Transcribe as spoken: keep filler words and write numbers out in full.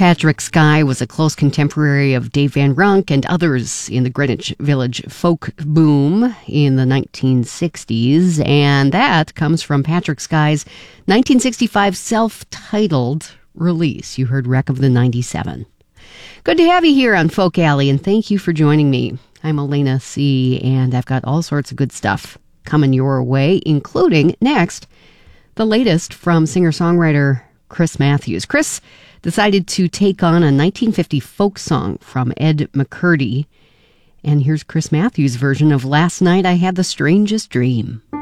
Patrick Sky was a close contemporary of Dave Van Ronk and others in the Greenwich Village folk boom in the nineteen sixties, and that comes from Patrick Sky's nineteen sixty-five self-titled release. You heard Wreck of the ninety-seven. Good to have you here on Folk Alley, and thank you for joining me. I'm Elena C., and I've got all sorts of good stuff coming your way, including next, the latest from singer-songwriter Chris Matthews. Chris decided to take on a nineteen fifty folk song from Ed McCurdy. And here's Chris Matthews' version of Last Night I Had the Strangest Dream.